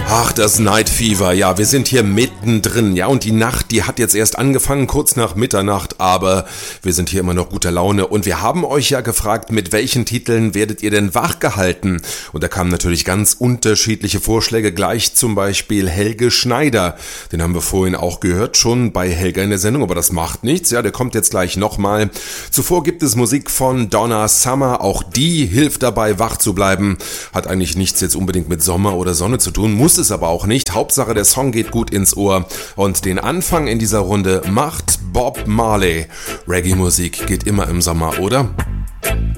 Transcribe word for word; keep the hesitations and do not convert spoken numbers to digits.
Ach, das Night Fever, ja, wir sind hier mittendrin, ja, und die Nacht, die hat jetzt erst angefangen, kurz nach Mitternacht, aber wir sind hier immer noch guter Laune und wir haben euch ja gefragt, mit welchen Titeln werdet ihr denn wachgehalten? Und da kamen natürlich ganz unterschiedliche Vorschläge, gleich zum Beispiel Helge Schneider, den haben wir vorhin auch gehört, schon bei Helga in der Sendung, aber das macht nichts, ja, der kommt jetzt gleich nochmal. Zuvor gibt es Musik von Donna Summer, auch die hilft dabei, wach zu bleiben, hat eigentlich nichts jetzt unbedingt mit Sommer oder Sonne zu tun, muss es aber auch nicht. Hauptsache, der Song geht gut ins Ohr. Und den Anfang in dieser Runde macht Bob Marley. Reggae-Musik geht immer im Sommer, oder?